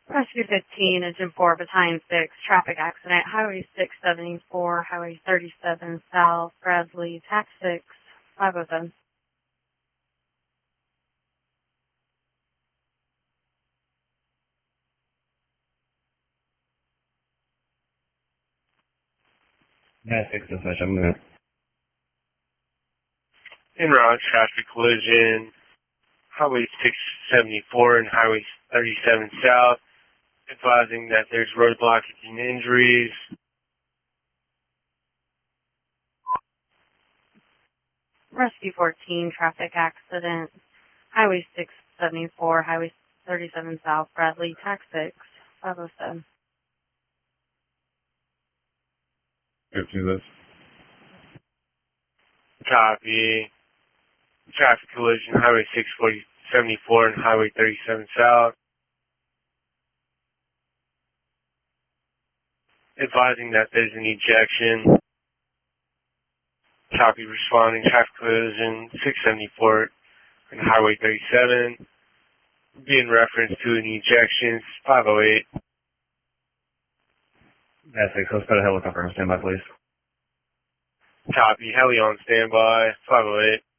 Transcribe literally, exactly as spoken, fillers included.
Rescue fifteen, Engine four, Battalion six, traffic accident, Highway six seventy-four, Highway thirty-seven South, Bradley, Tax six, five oh seven. Yeah, six dispatch, I'm gonna. En route traffic collision, Highway six seventy-four and Highway thirty-seven South, advising that there's road blockage and injuries. Rescue fourteen, traffic accident, Highway six seventy-four, Highway thirty-seven South, Bradley, Tax six, five oh seven. Go through this. Copy. Traffic collision, Highway six seventy-four and Highway thirty-seven South. Advising that there's an ejection. Copy responding, traffic collision, six seventy-four and Highway thirty-seven. Be in reference to an ejection, five oh eight. Yeah, six, let's put a helicopter on standby, please. Copy, heli on standby, five oh eight.